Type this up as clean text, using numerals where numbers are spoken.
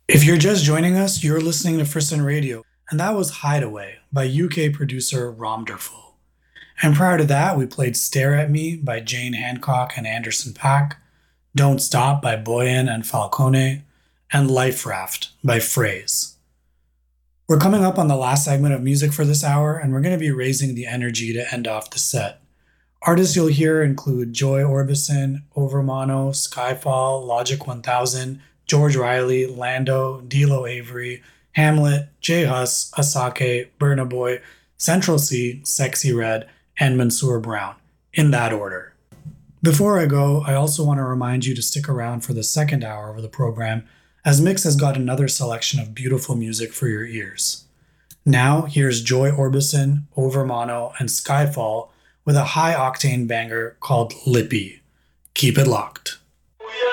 If you're just joining us, you're listening to Friston Radio, and that was Hideaway by UK producer Romderful. And prior to that, we played Stare at Me by Jane Hancock and Anderson .Paak, Don't Stop by Boyan and Falcone, and Life Raft by Phrase. We're coming up on the last segment of music for this hour, and we're going to be raising the energy to end off the set. Artists you'll hear include Joy Orbison, Overmono, Skyfall, Logic 1000, George Riley, Lando, D'Lo Avery, Hamlet, J Hus, Asake, Burna Boy, Central C, Sexy Red, and Mansour Brown, in that order. Before I go, I also want to remind you to stick around for the second hour of the program, as Mix has got another selection of beautiful music for your ears. Now, here's Joy Orbison, Overmono, and Skyfall with a high-octane banger called Lippy. Keep it locked.